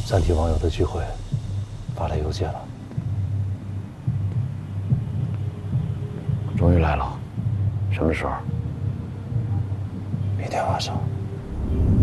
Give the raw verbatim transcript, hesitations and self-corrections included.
暂停网友的聚会，发来邮件了。 终于来了，什么时候？ 明天晚上。